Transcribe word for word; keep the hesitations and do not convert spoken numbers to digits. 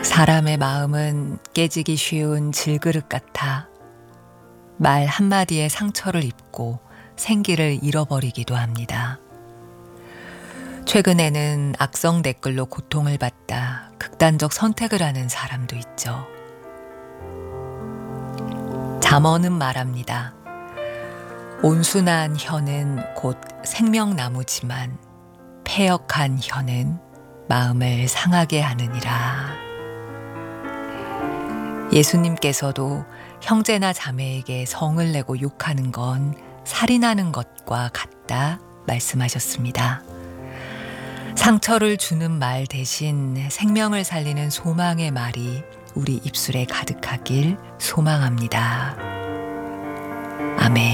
사람의 마음은 깨지기 쉬운 질그릇 같아 말 한마디에 상처를 입고 생기를 잃어버리기도 합니다. 최근에는 악성 댓글로 고통을 받다 극단적 선택을 하는 사람도 있죠. 잠언은 말합니다. 온순한 혀는 곧 생명나무지만 패역한 혀는 마음을 상하게 하느니라. 예수님께서도 형제나 자매에게 성을 내고 욕하는 건 살인하는 것과 같다 말씀하셨습니다. 상처를 주는 말 대신 생명을 살리는 소망의 말이 우리 입술에 가득하길 소망합니다. 아멘.